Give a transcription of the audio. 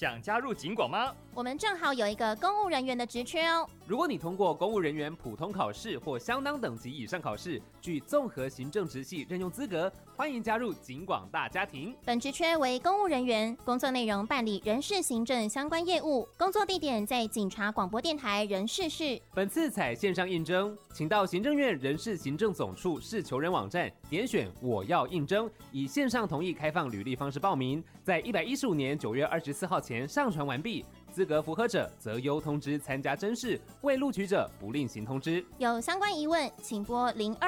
想加入警广吗？ 我们正好有一个公务人员的职缺哦。 如果你通过公务人员普通考试或相当等级以上考试，具综合行政职系任用资格，欢迎加入警广大家庭。 本职缺为公务人员，工作内容办理人事行政相关业务，工作地点在警察广播电台人事室。 本次采线上应征，请到行政院人事行政总处市求人网站点选我要应征，以线上同意开放履历方式报名，在115年9月24号前上传完毕。资格符合者择优通知参加甄试，未录取者不另行通知。 有相关疑问，请拨02